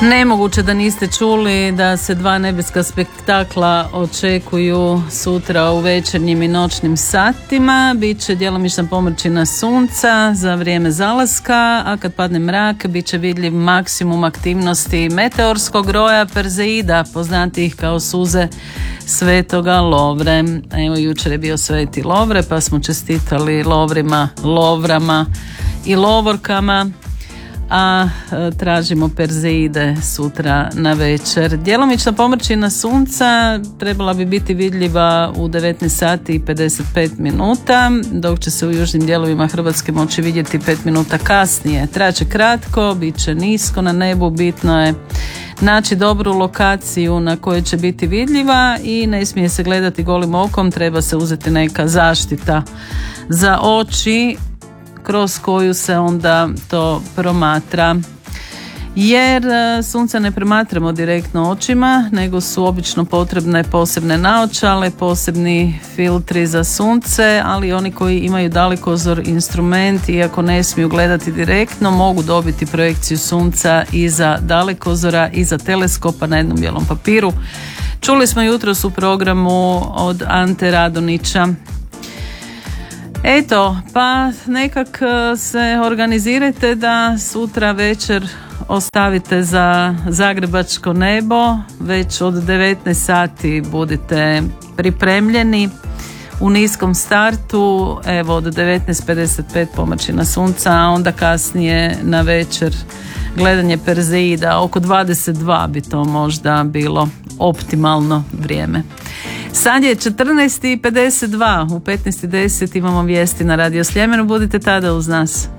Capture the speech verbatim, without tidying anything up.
Nemoguće da niste čuli da se dva nebeska spektakla očekuju sutra u večernjim i noćnim satima. Biće djelomična pomrčina sunca za vrijeme zalaska, a kad padne mrak bit će vidljiv maksimum aktivnosti meteorskog roja Perzeida, poznatijih kao suze Svetoga Lovre. Evo, jučer je bio Sveti Lovre, pa smo čestitali lovrima, lovrama i lovorkama, a tražimo Perzeide sutra na večer. Djelomična pomrčina sunca trebala bi biti vidljiva u devetnaest sati i pedeset pet minuta, dok će se u južnim dijelovima Hrvatske moći vidjeti pet minuta kasnije. Traće kratko, bit će nisko na nebu, bitno je naći dobru lokaciju na kojoj će biti vidljiva i ne smije se gledati golim okom, treba se uzeti neka zaštita za oči kroz koju se onda to promatra. Jer sunce ne promatramo direktno očima, nego su obično potrebne posebne naočale, posebni filtri za sunce, ali oni koji imaju dalekozor instrument, iako ne smiju gledati direktno, mogu dobiti projekciju sunca iza dalekozora, iza teleskopa na jednom bijelom papiru. Čuli smo jutros u programu od Ante Radonića. Eto, pa nekak se organizirajte da sutra večer ostavite za zagrebačko nebo, već od devetnaest sati budite pripremljeni u niskom startu, evo od devetnaest pedeset pet pomrčina sunca, a onda kasnije na večer gledanje Perzeida, oko dvadeset dva bi to možda bilo optimalno vrijeme. Sad je četrnaest i pedeset dva, u petnaest i deset imamo vijesti na Radio Sljemenu, budite tada uz nas.